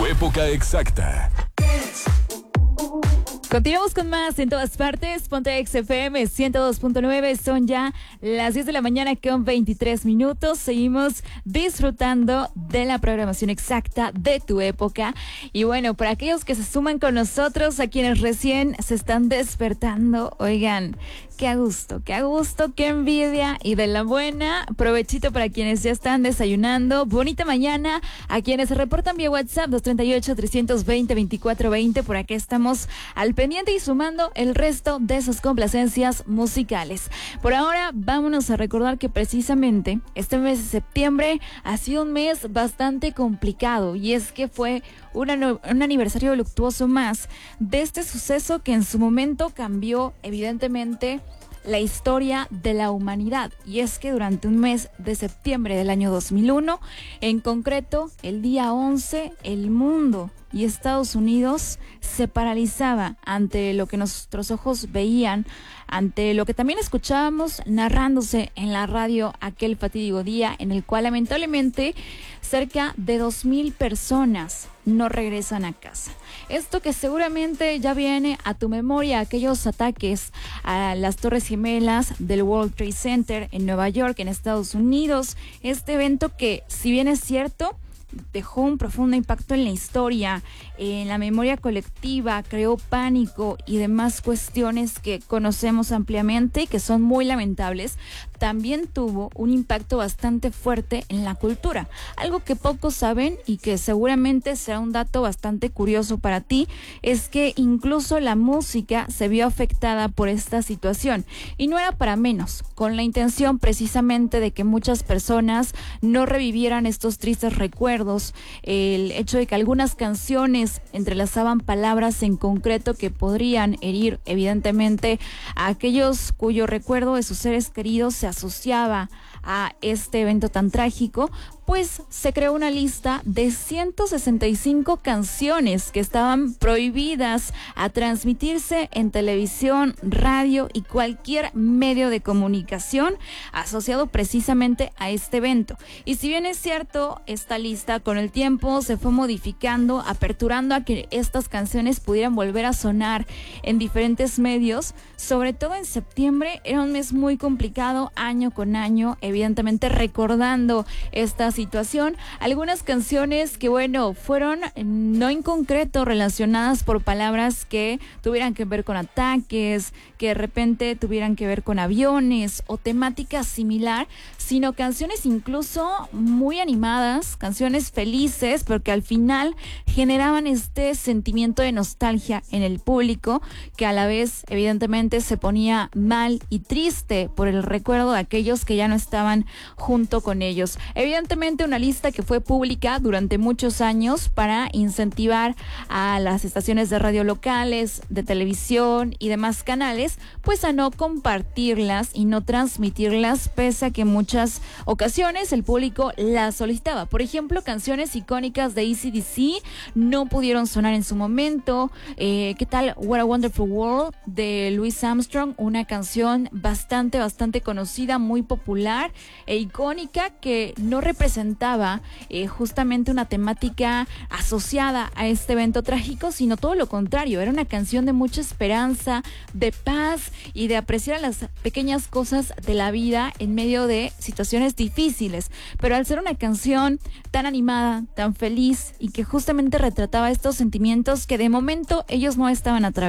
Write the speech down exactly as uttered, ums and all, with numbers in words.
época exacta. Continuamos con más en todas partes. Ponte X F M ciento dos punto nueve. Son ya las diez de la mañana con veintitrés minutos. Seguimos disfrutando de la programación exacta de tu época. Y bueno, para aquellos que se suman con nosotros, a quienes recién se están despertando, oigan, qué a gusto, qué a gusto, qué envidia y de la buena. Provechito para quienes ya están desayunando. Bonita mañana a quienes se reportan vía WhatsApp dos tres ocho, tres dos cero, dos cuatro dos cero. Por acá estamos al pendiente y sumando el resto de sus complacencias musicales. Por ahora, vámonos a recordar que precisamente este mes de septiembre ha sido un mes bastante complicado, y es que fue un, un aniversario luctuoso más de este suceso que en su momento cambió evidentemente la historia de la humanidad. Y es que durante un mes de septiembre del año dos mil uno, en concreto el día once, el mundo y Estados Unidos se paralizaba ante lo que nuestros ojos veían, ante lo que también escuchábamos narrándose en la radio aquel fatídico día en el cual lamentablemente cerca de dos mil personas no regresan a casa. Esto que seguramente ya viene a tu memoria, aquellos ataques a las Torres Gemelas del World Trade Center en Nueva York, en Estados Unidos. Este evento que, si bien es cierto, dejó un profundo impacto en la historia, en la memoria colectiva, creó pánico y demás cuestiones que conocemos ampliamente y que son muy lamentables, también tuvo un impacto bastante fuerte en la cultura. Algo que pocos saben y que seguramente será un dato bastante curioso para ti, es que incluso la música se vio afectada por esta situación. Y no era para menos, con la intención precisamente de que muchas personas no revivieran estos tristes recuerdos, el hecho de que algunas canciones entrelazaban palabras en concreto que podrían herir evidentemente a aquellos cuyo recuerdo de sus seres queridos se asociaba a este evento tan trágico, pues se creó una lista de ciento sesenta y cinco canciones que estaban prohibidas a transmitirse en televisión, radio y cualquier medio de comunicación asociado precisamente a este evento. Y si bien es cierto, esta lista con el tiempo se fue modificando, aperturando a que estas canciones pudieran volver a sonar en diferentes medios, sobre todo en septiembre era un mes muy complicado, año con año, evidentemente recordando estas situación, algunas canciones que bueno, fueron no en concreto relacionadas por palabras que tuvieran que ver con ataques, que de repente tuvieran que ver con aviones o temática similar, sino canciones incluso muy animadas, canciones felices, pero que al final generaban este sentimiento de nostalgia en el público, que a la vez evidentemente se ponía mal y triste por el recuerdo de aquellos que ya no estaban junto con ellos. Evidentemente una lista que fue pública durante muchos años para incentivar a las estaciones de radio locales, de televisión y demás canales, pues a no compartirlas y no transmitirlas, pese a que en muchas ocasiones el público las solicitaba. Por ejemplo, canciones icónicas de A C D C no pudieron sonar en su momento. Eh, ¿Qué tal What a Wonderful World de Louis Armstrong? Una canción bastante, bastante conocida, muy popular e icónica, que no representaba eh, justamente una temática asociada a este evento trágico, sino todo lo contrario. Era una canción de mucha esperanza, de paz y de apreciar las pequeñas cosas de la vida en medio de situaciones difíciles. Pero al ser una canción tan animada, tan feliz y que justamente retrataba estos sentimientos que de momento ellos no estaban atravesando,